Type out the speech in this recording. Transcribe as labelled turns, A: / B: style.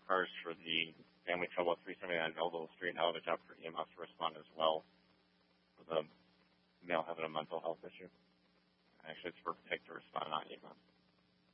A: cars for the family trouble at 379 Melville Street. Now it's up for EMS to respond as well for the male having a mental health issue. Actually, it's for PIC to respond, not EMS.